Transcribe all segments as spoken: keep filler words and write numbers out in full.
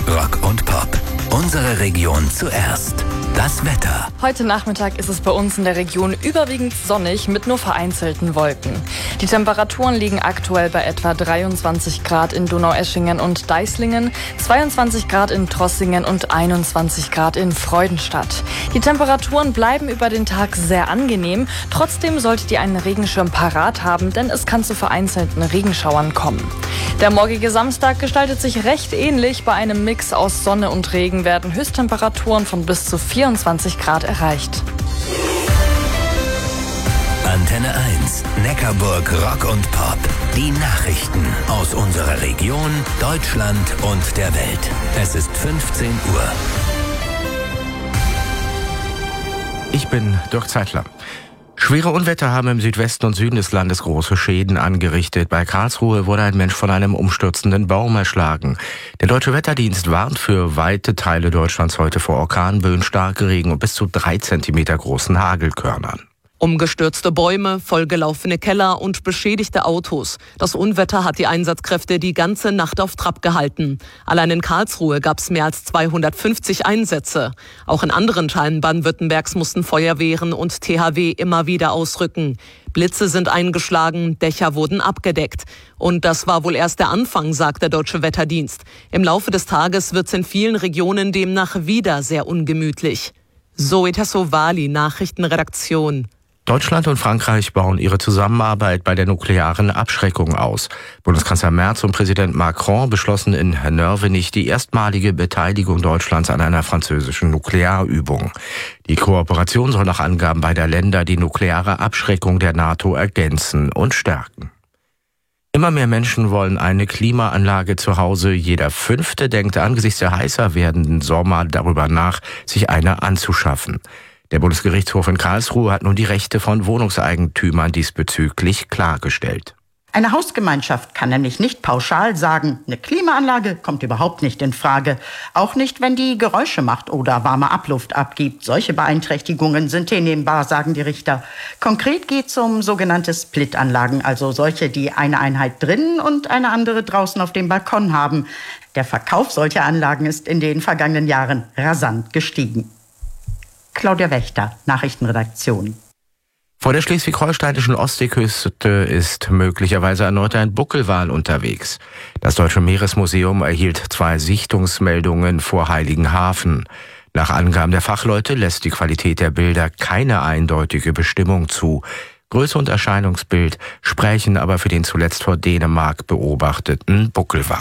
Rock und Pop. Unsere Region zuerst. Das Wetter. Heute Nachmittag ist es bei uns in der Region überwiegend sonnig mit nur vereinzelten Wolken. Die Temperaturen liegen aktuell bei etwa dreiundzwanzig Grad in Donaueschingen und Deislingen, zweiundzwanzig Grad in Trossingen und einundzwanzig Grad in Freudenstadt. Die Temperaturen bleiben über den Tag sehr angenehm. Trotzdem solltet ihr einen Regenschirm parat haben, denn es kann zu vereinzelten Regenschauern kommen. Der morgige Samstag gestaltet sich recht ähnlich. Bei einem Mix aus Sonne und Regen werden Höchsttemperaturen von bis zu vierundzwanzig Grad erreicht. Antenne eins, Neckarburg Rock und Pop. Die Nachrichten aus unserer Region, Deutschland und der Welt. Es ist fünfzehn Uhr. Ich bin Dirk Zeitler. Schwere Unwetter haben im Südwesten und Süden des Landes große Schäden angerichtet. Bei Karlsruhe wurde ein Mensch von einem umstürzenden Baum erschlagen. Der Deutsche Wetterdienst warnt für weite Teile Deutschlands heute vor Orkanböen, starke Regen und bis zu drei Zentimeter großen Hagelkörnern. Umgestürzte Bäume, vollgelaufene Keller und beschädigte Autos. Das Unwetter hat die Einsatzkräfte die ganze Nacht auf Trab gehalten. Allein in Karlsruhe gab es mehr als zweihundertfünfzig Einsätze. Auch in anderen Teilen Baden-Württembergs mussten Feuerwehren und T H W immer wieder ausrücken. Blitze sind eingeschlagen, Dächer wurden abgedeckt. Und das war wohl erst der Anfang, sagt der Deutsche Wetterdienst. Im Laufe des Tages wird es in vielen Regionen demnach wieder sehr ungemütlich. Zoe Tassovali, Nachrichtenredaktion. Deutschland und Frankreich bauen ihre Zusammenarbeit bei der nuklearen Abschreckung aus. Bundeskanzler Merz und Präsident Macron beschlossen in Nörvenich die erstmalige Beteiligung Deutschlands an einer französischen Nuklearübung. Die Kooperation soll nach Angaben beider Länder die nukleare Abschreckung der NATO ergänzen und stärken. Immer mehr Menschen wollen eine Klimaanlage zu Hause. Jeder Fünfte denkt angesichts der heißer werdenden Sommer darüber nach, sich eine anzuschaffen. Der Bundesgerichtshof in Karlsruhe hat nun die Rechte von Wohnungseigentümern diesbezüglich klargestellt. Eine Hausgemeinschaft kann nämlich nicht pauschal sagen, eine Klimaanlage kommt überhaupt nicht in Frage. Auch nicht, wenn die Geräusche macht oder warme Abluft abgibt. Solche Beeinträchtigungen sind hinnehmbar, sagen die Richter. Konkret geht es um sogenannte Splitanlagen, also solche, die eine Einheit drinnen und eine andere draußen auf dem Balkon haben. Der Verkauf solcher Anlagen ist in den vergangenen Jahren rasant gestiegen. Claudia Wächter, Nachrichtenredaktion. Vor der schleswig-holsteinischen Ostseeküste ist möglicherweise erneut ein Buckelwal unterwegs. Das Deutsche Meeresmuseum erhielt zwei Sichtungsmeldungen vor Heiligenhafen. Nach Angaben der Fachleute lässt die Qualität der Bilder keine eindeutige Bestimmung zu. Größe und Erscheinungsbild sprechen aber für den zuletzt vor Dänemark beobachteten Buckelwal.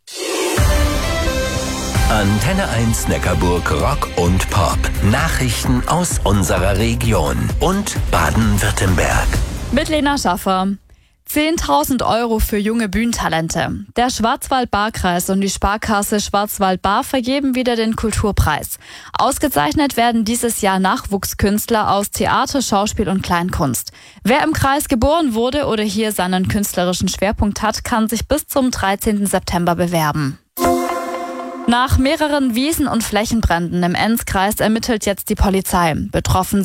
Antenne eins Neckarburg Rock und Pop. Nachrichten aus unserer Region und Baden-Württemberg. Mit Lena Schaffer. zehntausend Euro für junge Bühnentalente. Der Schwarzwald-Baar-Kreis und die Sparkasse Schwarzwald-Baar vergeben wieder den Kulturpreis. Ausgezeichnet werden dieses Jahr Nachwuchskünstler aus Theater, Schauspiel und Kleinkunst. Wer im Kreis geboren wurde oder hier seinen künstlerischen Schwerpunkt hat, kann sich bis zum dreizehnten September bewerben. Nach mehreren Wiesen- und Flächenbränden im Enzkreis ermittelt jetzt die Polizei. Betroffen